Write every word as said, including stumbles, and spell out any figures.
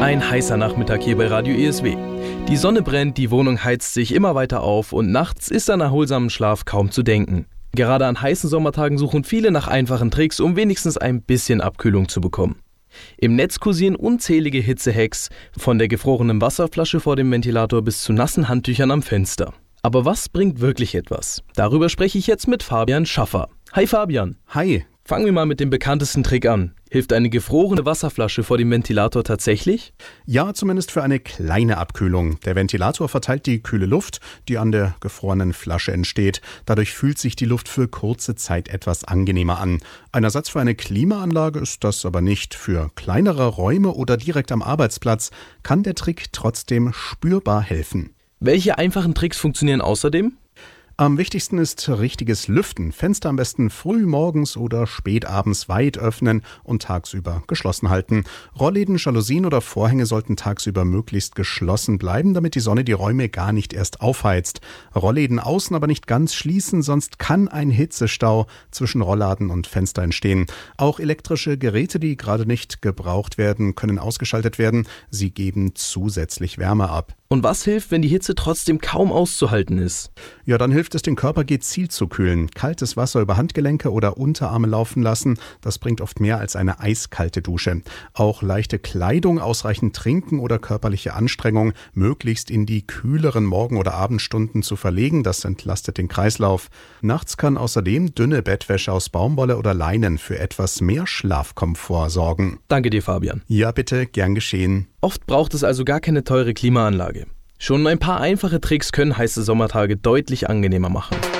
Ein heißer Nachmittag hier bei Radio E S W. Die Sonne brennt, die Wohnung heizt sich immer weiter auf und nachts ist an erholsamen Schlaf kaum zu denken. Gerade an heißen Sommertagen suchen viele nach einfachen Tricks, um wenigstens ein bisschen Abkühlung zu bekommen. Im Netz kursieren unzählige Hitzehacks, von der gefrorenen Wasserflasche vor dem Ventilator bis zu nassen Handtüchern am Fenster. Aber was bringt wirklich etwas? Darüber spreche ich jetzt mit Fabian Schaffer. Hi Fabian. Hi. Fangen wir mal mit dem bekanntesten Trick an. Hilft eine gefrorene Wasserflasche vor dem Ventilator tatsächlich? Ja, zumindest für eine kleine Abkühlung. Der Ventilator verteilt die kühle Luft, die an der gefrorenen Flasche entsteht. Dadurch fühlt sich die Luft für kurze Zeit etwas angenehmer an. Ein Ersatz für eine Klimaanlage ist das aber nicht. Für kleinere Räume oder direkt am Arbeitsplatz kann der Trick trotzdem spürbar helfen. Welche einfachen Tricks funktionieren außerdem? Am wichtigsten ist richtiges Lüften. Fenster am besten früh morgens oder spät abends weit öffnen und tagsüber geschlossen halten. Rollläden, Jalousien oder Vorhänge sollten tagsüber möglichst geschlossen bleiben, damit die Sonne die Räume gar nicht erst aufheizt. Rollläden außen aber nicht ganz schließen, sonst kann ein Hitzestau zwischen Rollladen und Fenster entstehen. Auch elektrische Geräte, die gerade nicht gebraucht werden, können ausgeschaltet werden. Sie geben zusätzlich Wärme ab. Und was hilft, wenn die Hitze trotzdem kaum auszuhalten ist? Ja, dann hilft es, den Körper gezielt zu kühlen. Kaltes Wasser über Handgelenke oder Unterarme laufen lassen, das bringt oft mehr als eine eiskalte Dusche. Auch leichte Kleidung, ausreichend trinken oder körperliche Anstrengung möglichst in die kühleren Morgen- oder Abendstunden zu verlegen, das entlastet den Kreislauf. Nachts kann außerdem dünne Bettwäsche aus Baumwolle oder Leinen für etwas mehr Schlafkomfort sorgen. Danke dir, Fabian. Ja, bitte, gern geschehen. Oft braucht es also gar keine teure Klimaanlage. Schon ein paar einfache Tricks können heiße Sommertage deutlich angenehmer machen.